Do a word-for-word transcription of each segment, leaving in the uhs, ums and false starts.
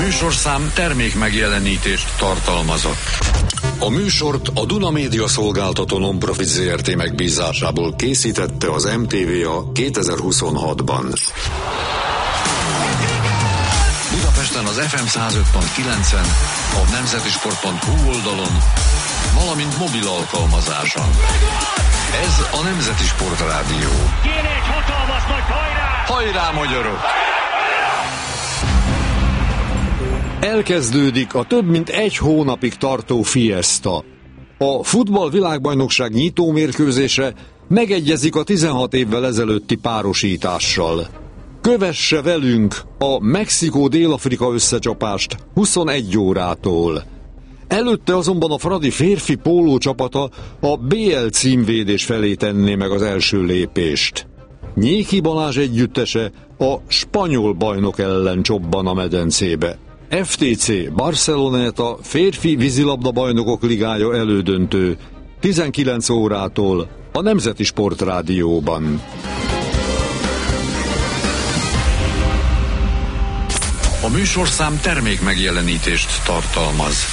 műsorszám termék megjelenítést tartalmazott. A műsort a Duna Média Szolgáltató Non-Profit zé er té megbízásából készítette az em té vé a kétezer-huszonhatban. Budapesten az ef em száz öt pont kilencen, a nemzetisport pont hu oldalon, valamint mobil alkalmazáson. Ez a Nemzeti Sport Rádió. Kéne egy hatalmas nagy hajrá! Hajrá, magyarok! Elkezdődik a több mint egy hónapig tartó fiesta. A futball világbajnokság nyitó mérkőzése megegyezik a tizenhat évvel ezelőtti párosítással. Kövesse velünk a Mexikó-Dél-Afrika összecsapást huszonegy órától. Előtte azonban a Fradi férfi póló csapata a bé el címvédés felé tenné meg az első lépést. Nyéki Balázs együttese a spanyol bajnok ellen csobban a medencébe. ef té cé Barceloneta férfi vízilabda bajnokok ligája elődöntő tizenkilenc órától a Nemzeti Sport Rádióban. A műsorszám termék megjelenítést tartalmaz.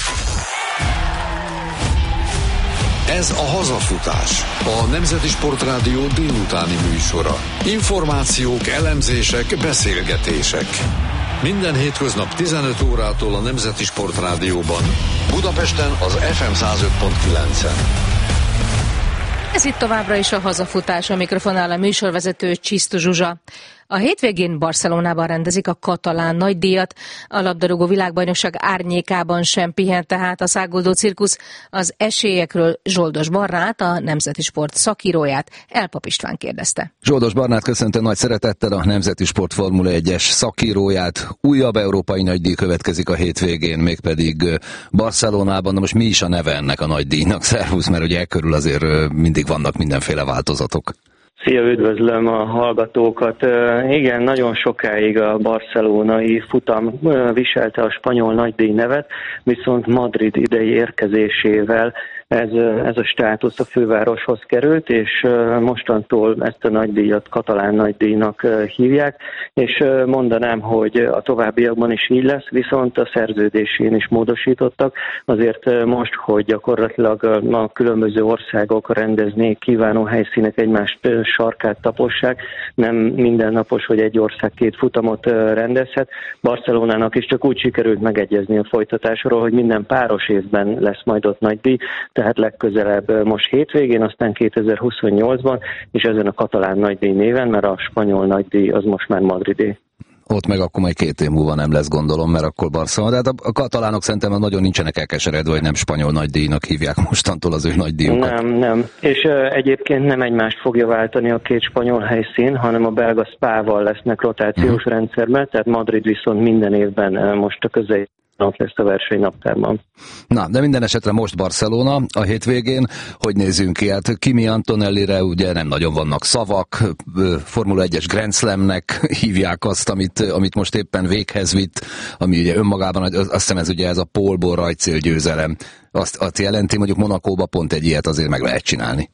Ez a Hazafutás, a Nemzeti Sport Rádió délutáni műsora. Információk, elemzések, beszélgetések. Minden hétköznap tizenöt órától a Nemzeti Sport Rádióban. Budapesten az ef em száz öt pont kilencen. Ez itt továbbra is a Hazafutás, a mikrofonál a műsorvezető Csisztu Zsuzsa. A hétvégén Barcelonában rendezik a katalán nagydíjat, a labdarúgó világbajnokság árnyékában sem pihent tehát a száguldó cirkusz. Az esélyekről Zsoldos Barnát, a Nemzeti Sport szakíróját, Elpap István kérdezte. Zsoldos Barnát köszöntöm nagy szeretettel, a Nemzeti Sport Formula egyes szakíróját. Újabb európai nagydíj következik a hétvégén, mégpedig Barcelonában. De most mi is a neve ennek a nagydíjnak? Szervusz, mert ugye e körül azért mindig vannak mindenféle változatok. Szia, üdvözlöm a hallgatókat. Igen, nagyon sokáig a barcelonai futam viselte a spanyol nagydíj nevet, viszont Madrid idei érkezésével ez, ez a státusz a fővároshoz került, és mostantól ezt a nagydíjat katalán nagydíjnak hívják, és mondanám, hogy a továbbiakban is így lesz, viszont a szerződésén is módosítottak, azért most, hogy gyakorlatilag a különböző országok rendeznék kívánó helyszínek egymást sarkát tapossák, nem mindennapos, hogy egy ország két futamot rendezhet. Barcelonának is csak úgy sikerült megegyezni a folytatásról, hogy minden páros évben lesz majd ott nagydíj, tehát legközelebb most hétvégén, aztán kétezer-huszonnyolcban, és ezen a katalán nagydíj néven, mert a spanyol nagydíj az most már madridé. Ott meg akkor majd két év múlva nem lesz, gondolom, mert akkor Barcelona. De hát a katalánok szerintem nagyon nincsenek elkeseredve, hogy nem spanyol nagydíjnak hívják mostantól az ő nagydíjukat. Nem, nem. És uh, egyébként nem egymást fogja váltani a két spanyol helyszín, hanem a belga Spával lesznek rotációs hmm. rendszerben, tehát Madrid viszont minden évben uh, most a közeli nap lesz a versenynaptárban. Na, de minden esetre most Barcelona a hétvégén. Hogy nézzünk ki? Hát Kimi Antonellire ugye nem nagyon vannak szavak, Formula egyes Grand Slamnek hívják azt, amit, amit most éppen véghez vitt, ami ugye önmagában, azt hiszem ez ugye ez a pólból rajtcél győzelem. Azt, azt jelenti, mondjuk Monakóba pont egy ilyet azért meg lehet csinálni.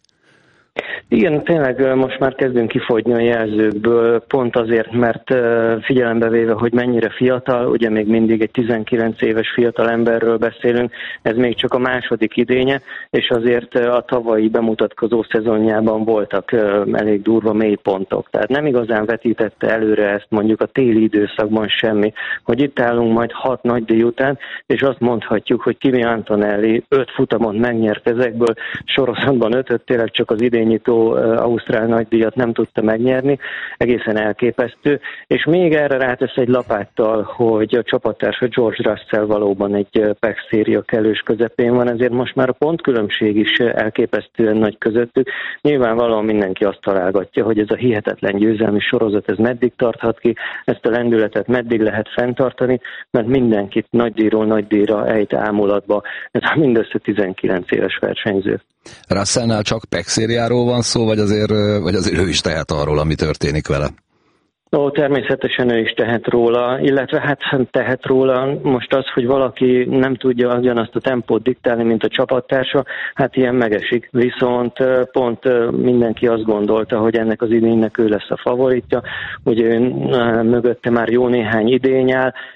Igen, tényleg most már kezdünk kifogyni a jelzőkből, pont azért, mert figyelembe véve, hogy mennyire fiatal, ugye még mindig egy tizenkilenc éves fiatal emberről beszélünk, ez még csak a második idénye, és azért a tavalyi bemutatkozó szezonjában voltak elég durva mélypontok. Tehát nem igazán vetítette előre ezt mondjuk a téli időszakban semmi, hogy itt állunk majd hat nagydíj után, és azt mondhatjuk, hogy Kimi Antonelli öt futamot megnyert ezekből, sorozatban ötöt, tényleg csak az idényító ausztrál nagydíjat nem tudta megnyerni, egészen elképesztő, és még erre rátesz egy lapáttal, hogy a csapattársa George Russell valóban egy pek széria kellős közepén van, ezért most már a pontkülönbség is elképesztően nagy közöttük. Nyilvánvalóan mindenki azt találgatja, hogy ez a hihetetlen győzelmi sorozat, ez meddig tarthat ki, ezt a lendületet meddig lehet fenntartani, mert mindenkit nagydíjról nagydíjra ejt ámulatba, ez mindössze tizenkilenc éves versenyző. Russellnál csak pek szériáról van szó, vagy azért, vagy azért ő is tehet arról, ami történik vele? Ó, természetesen ő is tehet róla, illetve hát tehet róla. Most az, hogy valaki nem tudja ugyanazt a tempót diktálni, mint a csapattársa, hát ilyen megesik. Viszont pont mindenki azt gondolta, hogy ennek az idénynek ő lesz a favoritja, ugye ő mögötte már jó néhány idény áll,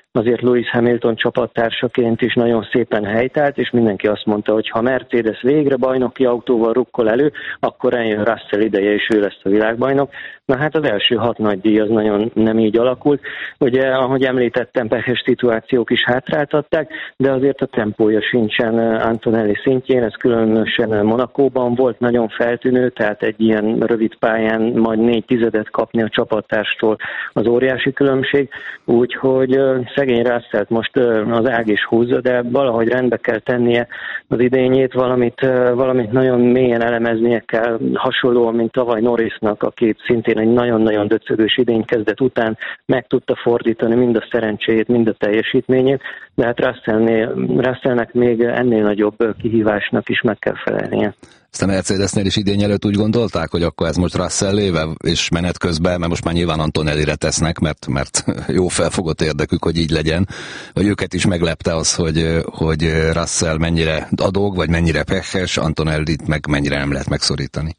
azért Lewis Hamilton csapattársaként is nagyon szépen helytált, és mindenki azt mondta, hogy ha Mercedes végre bajnoki autóval rukkol elő, akkor eljön Russell ideje, és ő lesz a világbajnok. Na hát az első hat nagy díj az nagyon nem így alakult. Ugye, ahogy említettem, pehes szituációk is hátráltatták, de azért a tempója sincsen Antonelli szintjén, ez különösen Monacóban volt nagyon feltűnő, tehát egy ilyen rövid pályán majd négy tizedet kapni a csapattárstól az óriási különbség, úgyhogy szegény Russellt most az ág is húzza, de valahogy rendbe kell tennie az idényét, valamit, valamit nagyon mélyen elemeznie kell, hasonlóan, mint tavaly Norrisnak, aki szintén egy nagyon-nagyon döcögős idény kezdet után meg tudta fordítani mind a szerencséjét, mind a teljesítményét, de hát Russellnél, Russellnek még ennél nagyobb kihívásnak is meg kell felelnie. Ezt a Mercedesnél is idény előtt úgy gondolták, hogy akkor ez most Russellével, és menet közben, mert most már nyilván Antonellire tesznek, mert, mert jó felfogott érdekük, hogy így legyen, vagy őket is meglepte az, hogy, hogy Russell mennyire adóg, vagy mennyire pehes, Antonellit meg mennyire nem lehet megszorítani.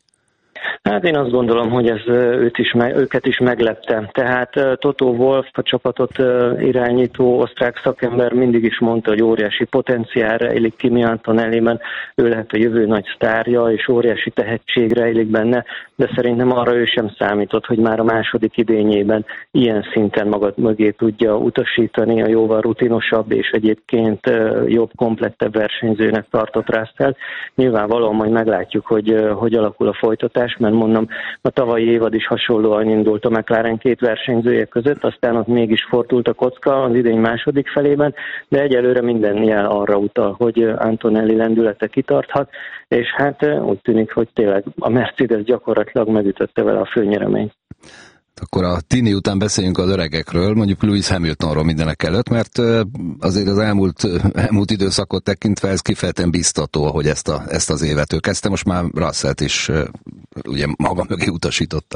Hát én azt gondolom, hogy ez őt is, őket is meglepte. Tehát Toto Wolff, a csapatot irányító osztrák szakember mindig is mondta, hogy óriási potenciál rejlik Kimi Antonelliben, ő lehet a jövő nagy sztárja, és óriási tehetség rejlik benne, de szerintem arra ő sem számított, hogy már a második idényében ilyen szinten magad mögé tudja utasítani a jóval rutinosabb és egyébként jobb, komplettebb versenyzőnek tartott Russell. Nyilvánvalóan majd meglátjuk, hogy hogy alakul a folytatás, mert mondom, a tavalyi évad is hasonlóan indult a McLaren két versenyzője között, aztán ott mégis fordult a kocka az idény második felében, de egyelőre minden jel arra utal, hogy Antonelli lendülete kitarthat, és hát úgy tűnik, hogy tényleg a Mercedes gyakorlatilag megütötte vele a főnyereményt. Akkor a Tini után beszéljünk az öregekről, mondjuk Lewis Hamiltonról mindenek előtt, mert azért az elmúlt, elmúlt időszakot tekintve ez kifejezetten biztató, hogy ezt, a, ezt az évet ő kezdte, most már Russellt is ugye maga mögé utasította.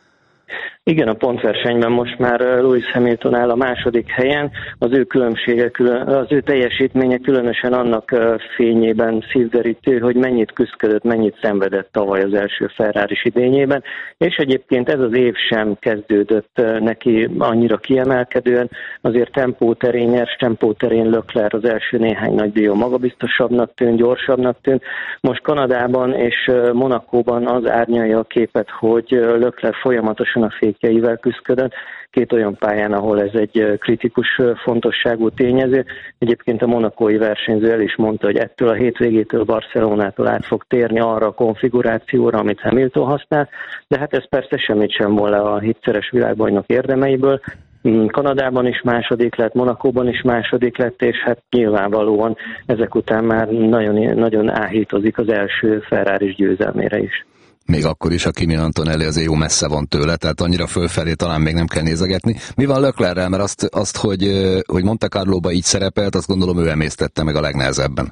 Igen, a pontversenyben most már Lewis Hamilton áll a második helyen, az ő különbsége, az ő teljesítménye különösen annak fényében szívderítő, hogy mennyit küzdött, mennyit szenvedett tavaly az első Ferraris idényében, és egyébként ez az év sem kezdődött neki annyira kiemelkedően, azért tempóterén, nyers tempóterén Leclerc az első néhány nagy díjon magabiztosabbnak tűnt, gyorsabbnak tűnt. Most Kanadában és Monacóban az árnyalja a képet, hogy Leclerc folyamatosan a fékjeivel küzdött, két olyan pályán, ahol ez egy kritikus fontosságú tényező. Egyébként a monacói versenyző el is mondta, hogy ettől a hétvégétől Barcelonától át fog térni arra a konfigurációra, amit Hamilton használ, de hát ez persze semmit sem von le a hétszeres világbajnok érdemeiből. Kanadában is második lett, Monacóban is második lett, és hát nyilvánvalóan ezek után már nagyon, nagyon áhítozik az első Ferraris győzelmére is. Még akkor is, a Kimi Antonelli azért jó messze van tőle, tehát annyira fölfelé talán még nem kell nézegetni. Mi van Leclerrel? Mert azt, azt hogy, hogy Monte Carlóba így szerepelt, azt gondolom ő emésztette meg a legnehezebben.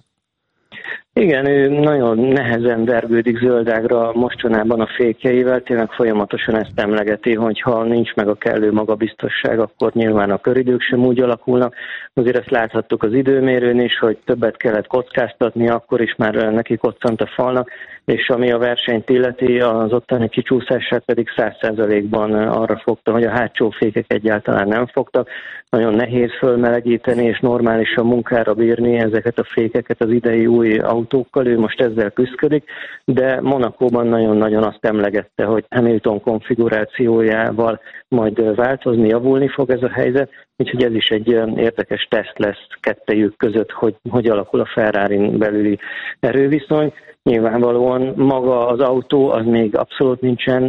Igen, ő nagyon nehezen vergődik zöldágra mostanában a fékjeivel, tényleg folyamatosan ezt emlegeti, hogy ha nincs meg a kellő magabiztosság, akkor nyilván a köridők sem úgy alakulnak. Azért ezt láthattuk az időmérőn is, hogy többet kellett kockáztatni, akkor is már neki koccant a falnak, és ami a versenyt illeti, az ottani kicsúszását pedig száz százalékban arra fogta, hogy a hátsó fékek egyáltalán nem fogtak. Nagyon nehéz fölmelegíteni és normálisan munkára bírni ezeket a fékeket az idei új autókkal, ő most ezzel küszködik, de Monacóban nagyon-nagyon azt emlegette, hogy Hamilton konfigurációjával majd változni, javulni fog ez a helyzet, úgyhogy ez is egy érdekes teszt lesz kettejük között, hogy hogy alakul a Ferrarin belüli erőviszony. Nyilvánvalóan maga az autó az még abszolút nincsen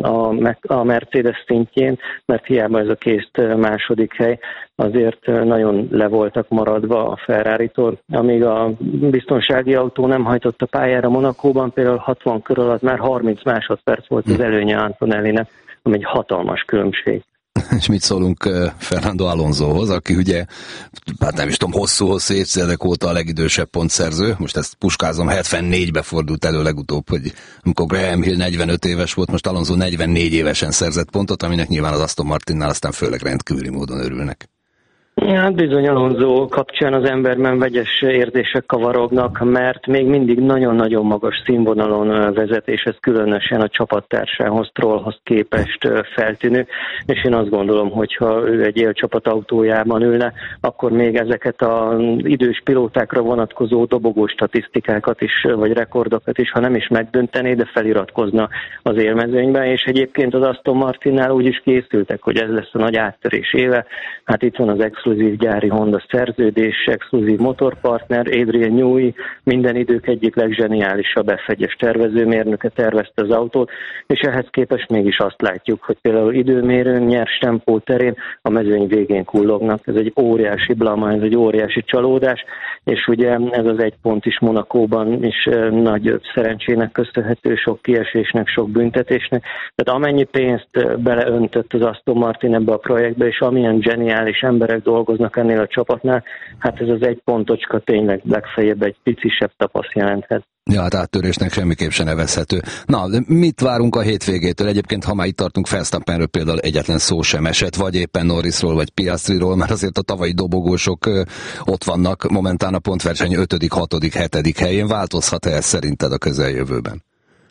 a Mercedes szintjén, mert hiába ez a két második hely, azért nagyon le voltak maradva a Ferraritól. Amíg a biztonsági autó nem hajtott a pályára Monacóban, például hatvan kör alatt már harminc másodperc volt az előnye Antonellinek, ami egy hatalmas különbség. És mit szólunk Fernando Alonsohoz, aki ugye, hát nem is tudom, hosszú-hosszú évtizedek óta a legidősebb pontszerző, most ezt puskázom, hetvennégybe fordult elő legutóbb, hogy amikor Graham Hill negyvenöt éves volt, most Alonso negyvennégy évesen szerzett pontot, aminek nyilván az Aston Martinnál aztán főleg rendkívüli módon örülnek. Hát bizony Alonso kapcsán az emberben vegyes érzések kavarognak, mert még mindig nagyon-nagyon magas színvonalon vezet, és ez különösen a csapattársához, Strollhoz képest feltűnő, és én azt gondolom, hogy ha ő egy élcsapat autójában ülne, akkor még ezeket az idős pilótákra vonatkozó dobogó statisztikákat is, vagy rekordokat is, ha nem is megdöntené, de feliratkozna az élmezőnyben, és egyébként az Aston Martinnál úgy is készültek, hogy ez lesz a nagy áttörés éve. Hát itt van az exkluzív gyári Honda szerződés, exkluzív motorpartner, Adrian Newey, minden idők egyik legzseniálisabb ef egyes tervezőmérnöke tervezte az autót, és ehhez képest mégis azt látjuk, hogy például időmérőn, nyers tempó terén a mezőny végén kullognak. Ez egy óriási blama, ez egy óriási csalódás, és ugye ez az egy pont is Monacóban is nagy szerencsének köszönhető, sok kiesésnek, sok büntetésnek. Tehát amennyi pénzt beleöntött az Aston Martin ebbe a projektbe, és amilyen zseniális emberek dolgoznak ennél a csapatnál, hát ez az egy pontocska tényleg legfeljebb egy picisebb tapasz jelenthet. Ja, hát áttörésnek semmiképp se nevezhető. Na, mit várunk a hétvégétől? Egyébként, ha már itt tartunk, Verstappenről például egyetlen szó sem esett, vagy éppen Norrisról, vagy Piastriról, mert azért a tavalyi dobogósok ott vannak momentán a pontverseny ötödik, hatodik, hetedik helyén. Változhat-e ez szerinted a közeljövőben?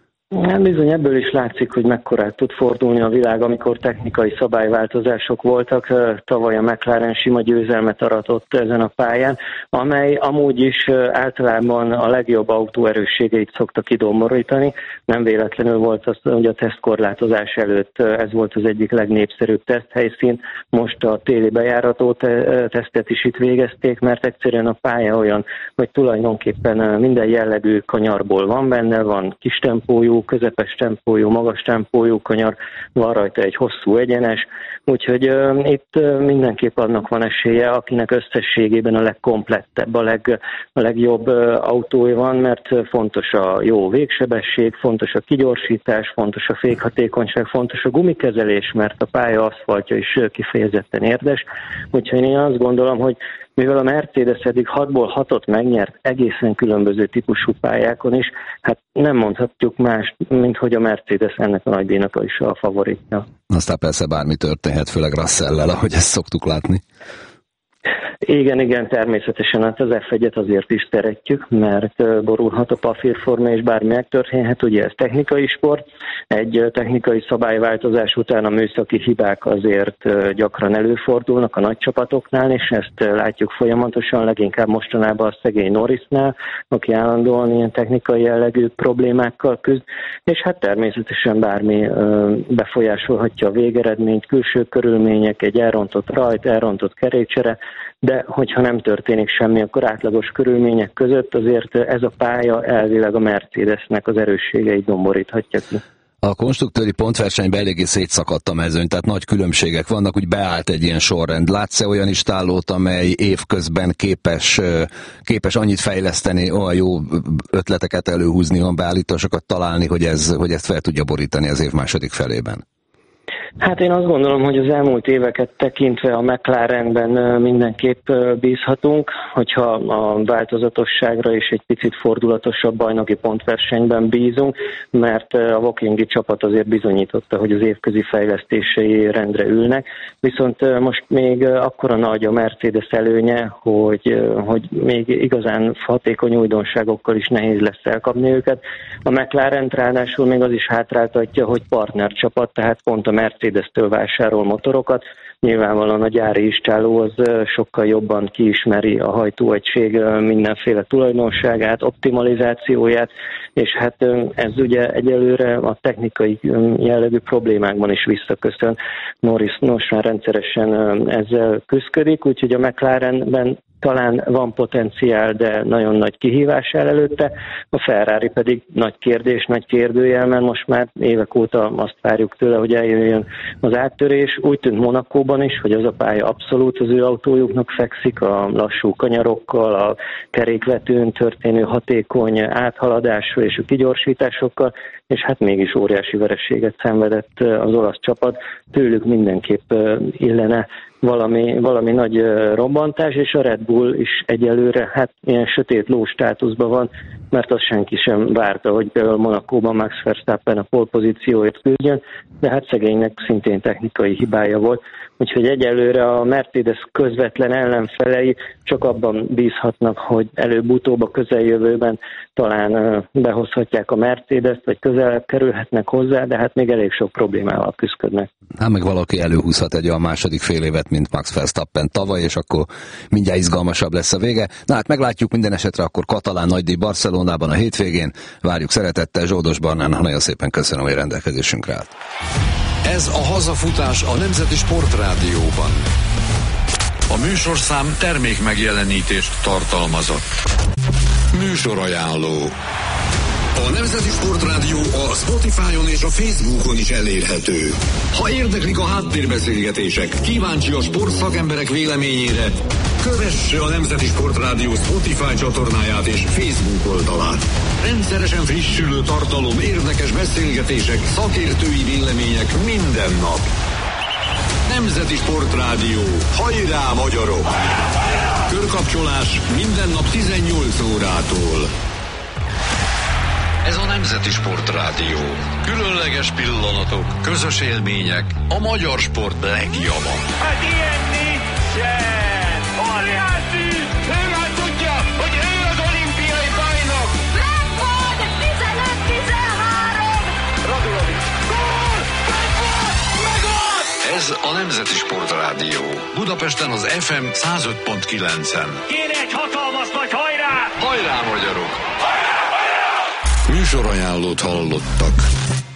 Hát bizony ebből is látszik, hogy mekkorát tud fordulni a világ, amikor technikai szabályváltozások voltak. Tavaly a McLaren sima győzelmet aratott ezen a pályán, amely amúgy is általában a legjobb autó erősségeit szokta kidomborítani. Nem véletlenül volt az, hogy a tesztkorlátozás előtt ez volt az egyik legnépszerűbb teszthelyszín. Most a téli bejárató tesztet is itt végezték, mert egyszerűen a pálya olyan, hogy tulajdonképpen minden jellegű kanyarból van benne, van kis tempójú, közepes tempójú, magas tempójú kanyar, van rajta egy hosszú egyenes, úgyhogy uh, itt uh, mindenképp annak van esélye, akinek összességében a legkomplettebb, a, leg, a legjobb uh, autója van, mert fontos a jó végsebesség, fontos a kigyorsítás, fontos a fékhatékonyság, fontos a gumikezelés, mert a pálya aszfaltja is uh, kifejezetten érdes, úgyhogy én azt gondolom, hogy mivel a Mercedes eddig hatból hatot megnyert egészen különböző típusú pályákon is, hát nem mondhatjuk más, mint hogy a Mercedes ennek a nagydíjnak is a favoritja. Aztán persze bármi történhet, főleg Russell-lel, ahogy ezt szoktuk látni. Igen, igen, természetesen hát az ef egyet azért is szeretjük, mert borulhat a papírforma, és bármi megtörténhet, ugye ez technikai sport. Egy technikai szabályváltozás után a műszaki hibák azért gyakran előfordulnak a nagy csapatoknál, és ezt látjuk folyamatosan, leginkább mostanában a szegény Norrisnál, aki állandóan ilyen technikai jellegű problémákkal küzd, és hát természetesen bármi befolyásolhatja a végeredményt, külső körülmények, egy elrontott rajt, elrontott kerékcsere, de hogyha nem történik semmi, akkor átlagos körülmények között azért ez a pálya elvileg a Mercedesnek az erősségeit domboríthatja ki. A konstruktőri pontversenyben eléggé szétszakadt a mezőny, tehát nagy különbségek vannak, úgy beállt egy ilyen sorrend. Látsz-e olyan istállót, amely évközben képes, képes annyit fejleszteni, olyan jó ötleteket előhúzni, olyan beállításokat találni, hogy, ez, hogy ezt fel tudja borítani az év második felében? Hát én azt gondolom, hogy az elmúlt éveket tekintve a McLarenben mindenképp bízhatunk, hogyha a változatosságra és egy picit fordulatosabb bajnoki pontversenyben bízunk, mert a Wokingi csapat azért bizonyította, hogy az évközi fejlesztései rendre ülnek, viszont most még akkora nagy a Mercedes előnye, hogy, hogy még igazán hatékony újdonságokkal is nehéz lesz elkapni őket. A McLaren ráadásul még az is hátráltatja, hogy partnercsapat, tehát pont a Mercedes-től vásárol motorokat. Nyilvánvalóan a gyári istálló az sokkal jobban kiismeri a hajtóegység mindenféle tulajdonságát, optimalizációját, és hát ez ugye egyelőre a technikai jellegű problémákban is visszaköszön. Norris most már rendszeresen ezzel küszködik, úgyhogy a McLarenben talán van potenciál, de nagyon nagy kihívás el előtte. A Ferrari pedig nagy kérdés, nagy kérdőjel, mert most már évek óta azt várjuk tőle, hogy eljöjjön az áttörés. Úgy tűnt Monacóban is, hogy az a pálya abszolút az ő autójuknak fekszik, a lassú kanyarokkal, a kerékvetőn történő hatékony áthaladásról és a kigyorsításokkal, és hát mégis óriási vereséget szenvedett az olasz csapat. Tőlük mindenképp illene valami, valami nagy robbantás, és a Red Bull is egyelőre hát ilyen sötét ló státuszban van, mert azt senki sem várta, hogy például Monacóban Max Verstappen a pole pozícióért küldjön, de hát szegénynek szintén technikai hibája volt, úgyhogy egyelőre a Mercedes közvetlen ellenfelei csak abban bízhatnak, hogy előbb-utóbb a közeljövőben talán behozhatják a Mercedes-t, vagy közelebb kerülhetnek hozzá, de hát még elég sok problémával küzdködnek. Hát meg valaki előhúzhat egy a második fél évet, mint Max Verstappen tavaly, és akkor mindjárt izgalmasabb lesz a vége. Na hát meglátjuk, minden esetre akkor katalán nagydíj Barcelonában a hétvégén. Várjuk szeretettel, Zsoldos Barnának nagyon szépen köszönöm, hogy rendelkezésünkre állt. Ez a hazafutás a Nemzeti Sportrádióban. A műsorszám termék megjelenítést tartalmazott. Műsorajánló. A Nemzeti Sportrádió a Spotify-on és a Facebookon is elérhető. Ha érdeklik a háttérbeszélgetések, kíváncsi a sportszakemberek véleményére, kövesse a Nemzeti Sportrádió Spotify csatornáját és Facebook oldalát. Rendszeresen frissülő tartalom, érdekes beszélgetések, szakértői vélemények minden nap. Nemzeti Sportrádió. Hajrá, magyarok! Körkapcsolás minden nap tizennyolc órától. Ez a Nemzeti Sportrádió. Különleges pillanatok, közös élmények, a magyar sport legjava. Hát ilyen nincsen! Óriási! Ő már tudja, hogy ő az olimpiai bajnok! Megvan! tizenöt tizenhárom! Radulovics! Gól! Megvan! Megvan! Ez a Nemzeti Sportrádió. Budapesten az ef em száz öt pont kilencen. Kéne egy hatalmas nagy hajrá! Hajrá, magyarok! Műsorajánlót hallottak.